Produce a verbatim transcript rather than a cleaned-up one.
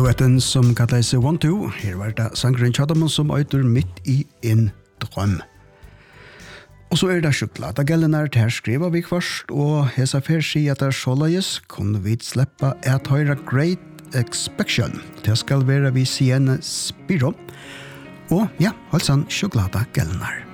Duetten som kallar seg One Two, her var det sangren Tjadamon som øyter midt i en drøm. Og så er det sjokolade gellene her skriver vi først, og hesa fer sier at det er såleis, kunne vi slippe at høyre Great Expectation. Det skal være vi Sienne Spiro. Og ja, hold sann sjokolade gellene her.